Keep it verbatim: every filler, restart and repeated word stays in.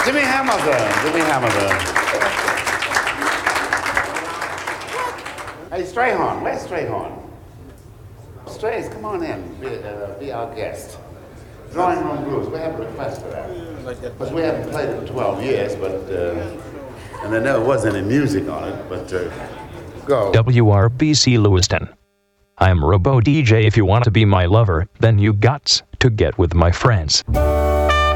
Jimmy Hamilton. Jimmy Hamilton. Hey, Strayhorn. Where's Strayhorn? Strays, come on in. Be, uh, be our guest. Drawing Room Blues. We have a request for that. Because we haven't played it in twelve years, but uh, and there never was any music on it. But uh, go. W R B C Lewiston. I'm Robo D J. If you want to be my lover, then you gots to get with my friends.